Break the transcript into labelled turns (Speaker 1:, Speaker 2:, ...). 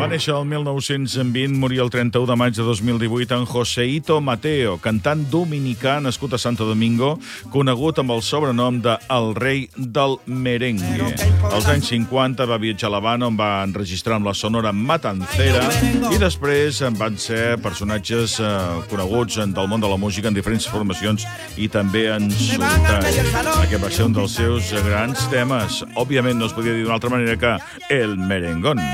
Speaker 1: Va néixer el 1920, moria el 31 de maig de 2018 en Joseito Mateo, cantant dominicà nascut a Santo Domingo, conegut amb el sobrenom de El Rei del Merengue. Als anys 50 va viatjar a l'Havana, on va enregistrar amb la Sonora Matancera, i després van ser personatges coneguts del món de la música en diferents formacions i també en solitari. Aquest va ser un dels seus grans temes. Òbviament no es podia dir d'una altra manera que El Merengón.